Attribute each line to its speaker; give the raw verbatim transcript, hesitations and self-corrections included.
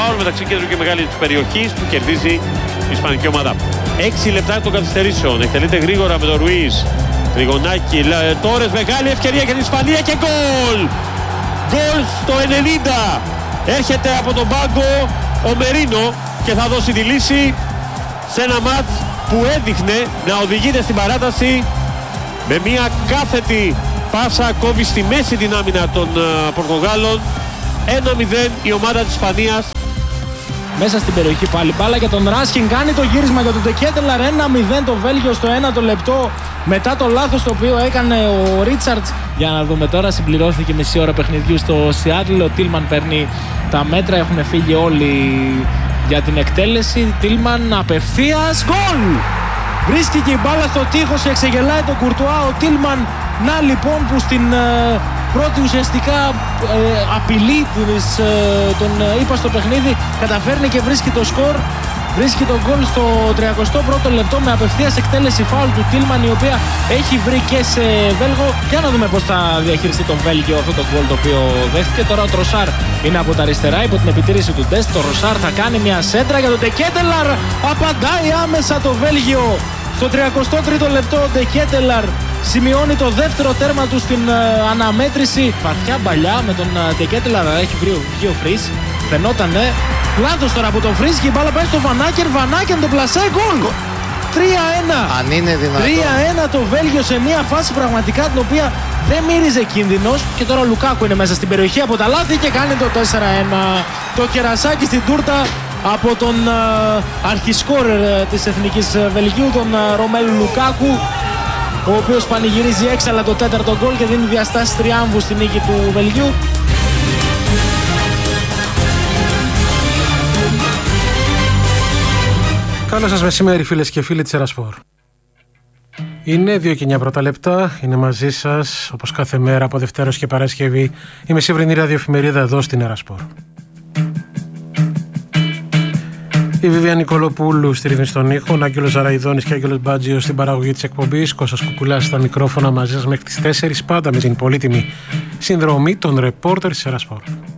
Speaker 1: φάουλ μεταξύ κέντρου και μεγάλη της περιοχής που κερδίζει η ισπανική ομάδα. Έξι λεπτά των καθυστερήσεων. Εκτελείται γρήγορα με τον Ρουίζ. Τριγωνάκι, Τόρες, μεγάλη ευκαιρία για την Ισπανία και γκολ! Γκολ στο ενενήντα. Έρχεται από τον πάγκο ο Μερίνο και θα δώσει τη λύση σε ένα μάτς που έδειχνε να οδηγείται στην παράταση με μια κάθετη πάσα, κόβει στη μέση την άμυνα των uh, Πορτογάλων. ένα μηδέν η ομάδα της Ισπανίας.
Speaker 2: Μέσα στην περιοχή πάλι μπάλα για τον Ράσχιν, κάνει το γύρισμα για τον Ντεκέτελαρ. ένα μηδέν το Βέλγιο στο ένατο λεπτό μετά το λάθος το οποίο έκανε ο Ρίτσαρτς. Για να δούμε τώρα, συμπληρώθηκε μισή ώρα παιχνιδιού στο Σιάτλ. Ο Τίλμαν παίρνει τα μέτρα, έχουν φύγει όλοι για την εκτέλεση. Τίλμαν απευθείας, γκολ! Βρίσκει και η μπάλα στο τείχος και εξεγελάει τον Κουρτουά ο Τίλμαν. Να λοιπόν που στην ε, πρώτη ουσιαστικά ε, απειλή της, ε, τον ε, είπα στο παιχνίδι καταφέρνει και βρίσκει το σκορ. Βρίσκει τον γκολ στο τριακοστό πρώτο λεπτό με απευθείας εκτέλεση φάουλ του Τίλμαν, η οποία έχει βρει και σε Βέλγο. Για να δούμε πώς θα διαχειριστεί το Βέλγιο αυτό το γκολ το οποίο δέχτηκε. Τώρα ο Τροσάρ είναι από τα αριστερά υπό την επιτήρηση του Ντεστ. Το Ροσάρ θα κάνει μια σέντρα για τον Ντεκέτελαρ. Απαντάει άμεσα το Βέλγιο. Στο τριακοστό τρίτο λεπτό ο Ντεκέτελαρ σημειώνει το δεύτερο τέρμα του στην uh, αναμέτρηση. Βαθιά μπαλιά με τον uh, Ντεκέτελαρ, έχει βρει ο Φρις. Φαινότανε. Λάθος τώρα από τον Φρις και η μπάλα πάει στο Βανάκερ. Βανάκερ το πλασάει, γκολ! τρία ένα.
Speaker 3: Αν είναι δυνατόν.
Speaker 2: τρία ένα το Βέλγιο σε μια φάση πραγματικά την οποία δεν μύριζε κίνδυνος. Και τώρα ο Λουκάκου είναι μέσα στην περιοχή από τα λάθη και κάνει το τέσσερα ένα. Το κερασάκι στην τούρτα από τον uh, αρχισκόρερ uh, της Εθνικής uh, Βελγίου, τον uh, Ρωμέλου Λουκάκου, ο οποίος πανηγυρίζει έξαλα το τέταρτο γκολ και δίνει διαστάσεις τριάμβου στην νίκη του Βελγίου.
Speaker 4: Καλό σας μεσημέρι φίλες και φίλοι της Ερασπορ. Είναι δύο και εννιά πρώτα λεπτά, είναι μαζί σας όπως κάθε μέρα από Δευτέρα και Παρασκευή η μεσημβρινή ραδιοεφημερίδα εδώ στην Ερασπορ. Η Βιβία Νικολοπούλου στη ρύθμιση των ήχων, Άγγελος Ζαραϊδόνης και Άγγελος Μπάτζιος στην παραγωγή της εκπομπής, Κώστας Κουκουλάς στα μικρόφωνα μαζί σας μέχρι τις τέσσερις, πάντα με την πολύτιμη συνδρομή των ρεπόρτερ της Ερασπορ.